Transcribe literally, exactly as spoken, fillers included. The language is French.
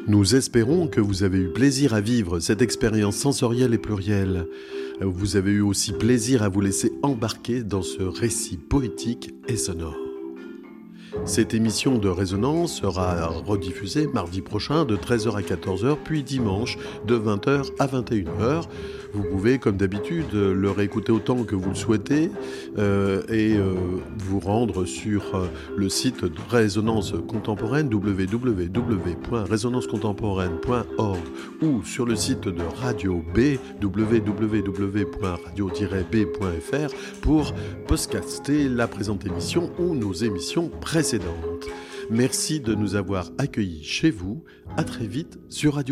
Nous espérons que vous avez eu plaisir à vivre cette expérience sensorielle et plurielle. Vous avez eu aussi plaisir à vous laisser embarquer dans ce récit poétique et sonore. Cette émission de Résonance sera rediffusée mardi prochain de treize heures à quatorze heures, puis dimanche de vingt heures à vingt et une heures. Vous pouvez, comme d'habitude, le réécouter autant que vous le souhaitez euh, et euh, vous rendre sur euh, le site de Résonance Contemporaine, w w w point résonance contemporaine point org, ou sur le site de Radio B, w w w point radio tiret b point f r, pour podcaster la présente émission ou nos émissions précédentes. Merci de nous avoir accueillis chez vous. À très vite sur Radio